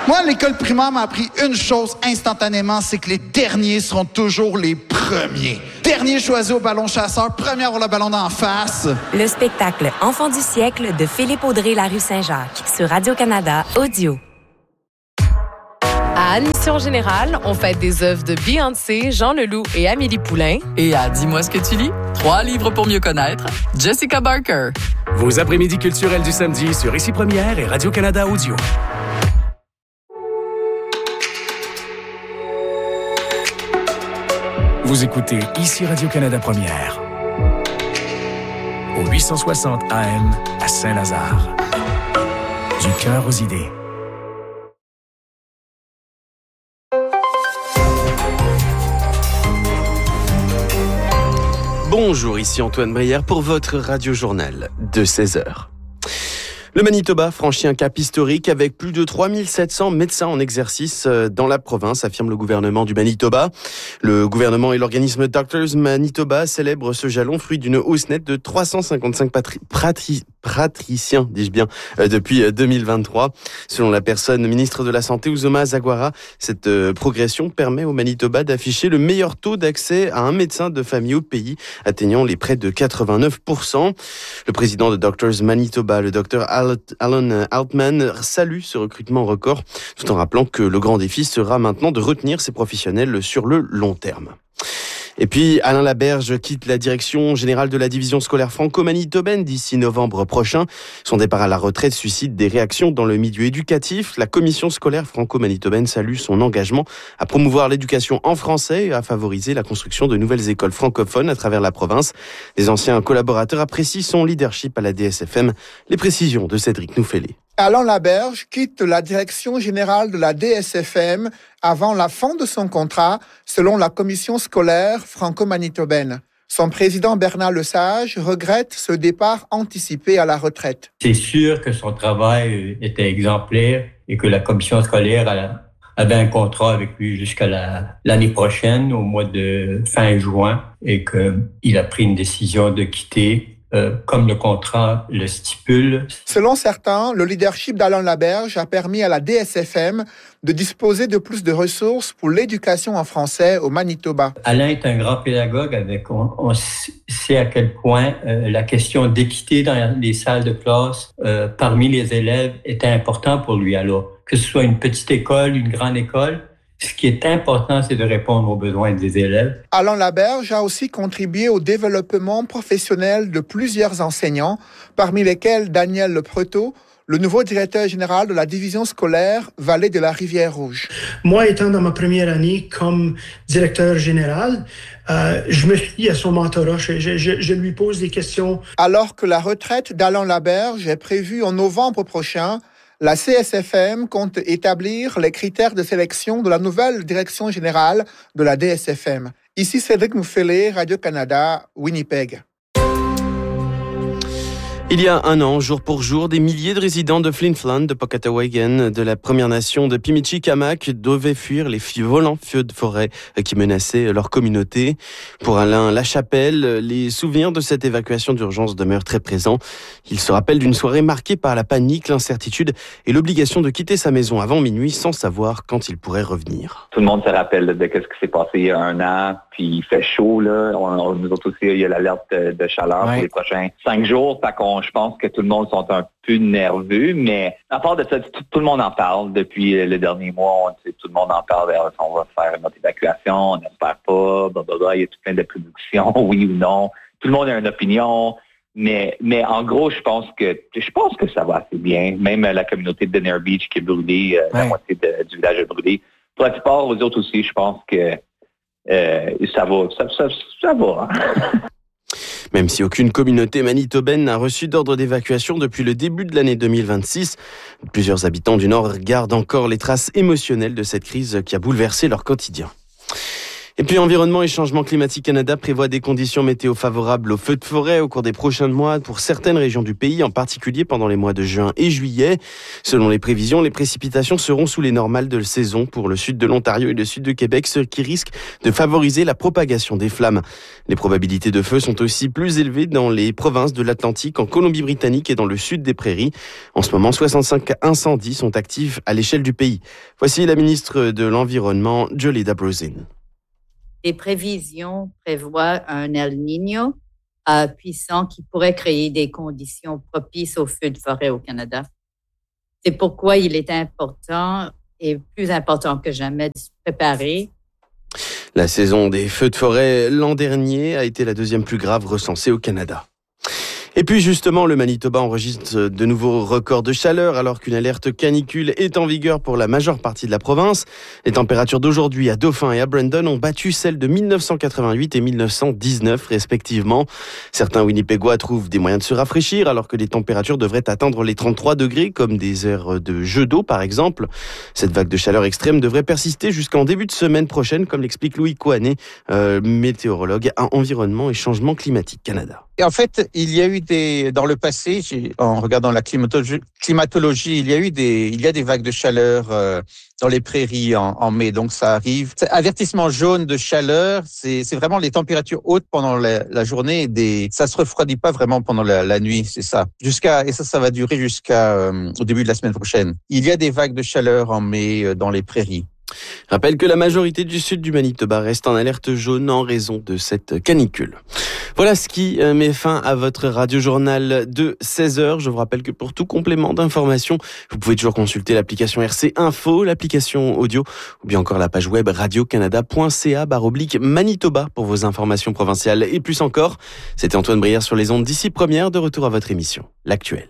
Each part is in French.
Moi, l'école primaire m'a appris une chose instantanément, c'est que les derniers seront toujours les premiers. Dernier choisi au ballon chasseur, premier à avoir le ballon d'en face. Le spectacle Enfant du siècle de Philippe Audrey La Rue Saint-Jacques sur Radio-Canada Audio. À Admission Générale, on fête des œuvres de Beyoncé, Jean Leloup et Amélie Poulain. Et à Dis-moi ce que tu lis, 3 livres pour mieux connaître, Jessica Barker. Vos après-midi culturels du samedi sur Ici Première et Radio-Canada Audio. Vous écoutez Ici Radio-Canada Première. Au 860 AM à Saint-Lazare. Du cœur aux idées. Bonjour, ici Antoine Brière pour votre radio-journal de 16h. Le Manitoba franchit un cap historique avec plus de 3700 médecins en exercice dans la province, affirme le gouvernement du Manitoba. Le gouvernement et l'organisme Doctors Manitoba célèbrent ce jalon, fruit d'une hausse nette de 355 praticiens, dis-je bien, depuis 2023. Selon la personne ministre de la Santé, Uzoma Zagwara, cette progression permet au Manitoba d'afficher le meilleur taux d'accès à un médecin de famille au pays, atteignant les près de 89%. Le président de Doctors Manitoba, le docteur Alan Altman, salue ce recrutement record, tout en rappelant que le grand défi sera maintenant de retenir ces professionnels sur le long terme. Et puis, Alain Laberge quitte la direction générale de la division scolaire franco-manitobaine d'ici novembre prochain. Son départ à la retraite suscite des réactions dans le milieu éducatif. La commission scolaire franco-manitobaine salue son engagement à promouvoir l'éducation en français et à favoriser la construction de nouvelles écoles francophones à travers la province. Les anciens collaborateurs apprécient son leadership à la DSFM. Les précisions de Cédric Nouffelé. Alain Laberge quitte la direction générale de la DSFM avant la fin de son contrat, selon la commission scolaire franco-manitobaine. Son président Bernard Lesage regrette ce départ anticipé à la retraite. C'est sûr que son travail était exemplaire et que la commission scolaire avait un contrat avec lui jusqu'à l'année prochaine, au mois de fin juin, et qu'il a pris une décision de quitter comme le contrat le stipule. Selon certains, le leadership d'Alain Laberge a permis à la DSFM de disposer de plus de ressources pour l'éducation en français au Manitoba. Alain est un grand pédagogue. On sait à quel point la question d'équité dans les salles de classe parmi les élèves était important pour lui. Alors, que ce soit une petite école, une grande école, ce qui est important, c'est de répondre aux besoins des élèves. Alain Laberge a aussi contribué au développement professionnel de plusieurs enseignants, parmi lesquels Daniel Lepretot, le nouveau directeur général de la division scolaire Vallée de la Rivière-Rouge. Moi, étant dans ma première année comme directeur général, je me fie à son mentorat. Je lui pose des questions. Alors que la retraite d'Alain Laberge est prévue en novembre prochain, la CSFM compte établir les critères de sélection de la nouvelle direction générale de la DSFM. Ici Cédric Mouffelé, Radio-Canada, Winnipeg. Il y a un an, jour pour jour, des milliers de résidents de Flin Flon, de Pocatawagan, de la Première Nation de Pimichikamak devaient fuir les violents feux de forêt qui menaçaient leur communauté. Pour Alain Lachapelle, les souvenirs de cette évacuation d'urgence demeurent très présents. Il se rappelle d'une soirée marquée par la panique, l'incertitude et l'obligation de quitter sa maison avant minuit sans savoir quand il pourrait revenir. Tout le monde se rappelle de ce qui s'est passé il y a un an, puis il fait chaud, là. Nous autres aussi, il y a l'alerte de chaleur pour les prochains 5 jours. Fait je pense que tout le monde sont un peu nerveux, mais à part de ça, tout le monde en parle depuis le dernier mois. Tout le monde en parle. On va faire notre évacuation, on n'espère pas, blablabla. Il y a tout plein de prédictions, oui ou non. Tout le monde a une opinion, mais en gros, je pense que ça va assez bien. Même la communauté de Nair Beach qui est brûlée, la moitié du village est brûlé. Pour la plupart, aux autres aussi, je pense que ça va. Même si aucune communauté manitobaine n'a reçu d'ordre d'évacuation depuis le début de l'année 2026, plusieurs habitants du Nord gardent encore les traces émotionnelles de cette crise qui a bouleversé leur quotidien. Et puis Environnement et Changement Climatique Canada prévoit des conditions météo favorables aux feux de forêt au cours des prochains mois pour certaines régions du pays, en particulier pendant les mois de juin et juillet. Selon les prévisions, les précipitations seront sous les normales de saison pour le sud de l'Ontario et le sud de Québec, ce qui risque de favoriser la propagation des flammes. Les probabilités de feu sont aussi plus élevées dans les provinces de l'Atlantique, en Colombie-Britannique et dans le sud des Prairies. En ce moment, 65 incendies sont actifs à l'échelle du pays. Voici la ministre de l'Environnement, Jolida Brozin. Les prévisions prévoient un El Niño puissant qui pourrait créer des conditions propices aux feux de forêt au Canada. C'est pourquoi il est important et plus important que jamais de se préparer. La saison des feux de forêt l'an dernier a été la deuxième plus grave recensée au Canada. Et puis justement, le Manitoba enregistre de nouveaux records de chaleur alors qu'une alerte canicule est en vigueur pour la majeure partie de la province. Les températures d'aujourd'hui à Dauphin et à Brandon ont battu celles de 1988 et 1919 respectivement. Certains Winnipégois trouvent des moyens de se rafraîchir alors que les températures devraient atteindre les 33 degrés comme des aires de jeux d'eau par exemple. Cette vague de chaleur extrême devrait persister jusqu'en début de semaine prochaine comme l'explique Louis Coanet, météorologue à Environnement et Changement Climatique Canada. Et en fait, il y a eu dans le passé, en regardant la climatologie, il y a des vagues de chaleur dans les prairies en mai, donc ça arrive. Avertissement jaune de chaleur, c'est vraiment les températures hautes pendant la journée, ça se refroidit pas vraiment pendant la nuit, c'est ça. Et ça va durer au début de la semaine prochaine. Il y a des vagues de chaleur en mai dans les prairies. Rappelle que la majorité du sud du Manitoba reste en alerte jaune en raison de cette canicule. Voilà ce qui met fin à votre radio-journal de 16h. Je vous rappelle que pour tout complément d'information, vous pouvez toujours consulter l'application RC Info, l'application audio ou bien encore la page web radiocanada.ca/Manitoba pour vos informations provinciales et plus encore. C'était Antoine Brière sur les ondes d'ici première, de retour à votre émission, L'Actuel.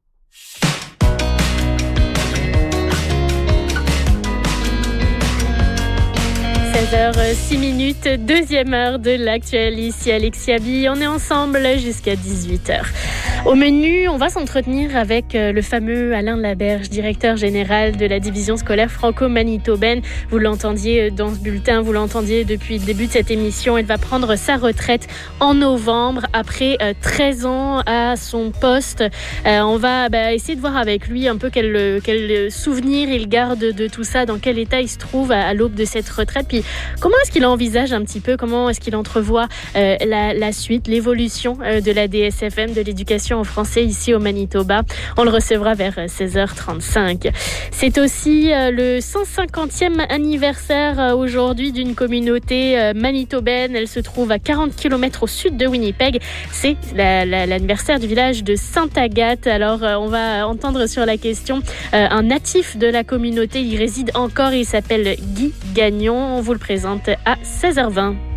16h06, deuxième heure de l'Actuel, ici Alexia Bi. On est ensemble jusqu'à 18h. Au menu, on va s'entretenir avec le fameux Alain Laberge, directeur général de la division scolaire franco-manitobaine. Vous l'entendiez dans ce bulletin, vous l'entendiez depuis le début de cette émission. Il va prendre sa retraite en novembre après 13 ans à son poste. On va essayer de voir avec lui un peu quel souvenir il garde de tout ça, dans quel état il se trouve à l'aube de cette retraite. Puis comment est-ce qu'il envisage un petit peu, comment est-ce qu'il entrevoit la suite, l'évolution de la DSFM, de l'éducation en français ici au Manitoba. On le recevra vers 16h35. C'est aussi le 150e anniversaire aujourd'hui d'une communauté manitobaine. Elle se trouve à 40 km au sud de Winnipeg. C'est l'anniversaire du village de Sainte-Agathe. Alors, on va entendre sur la question un natif de la communauté. Il réside encore, il s'appelle Guy Gagnon. On vous le présente à 16h20.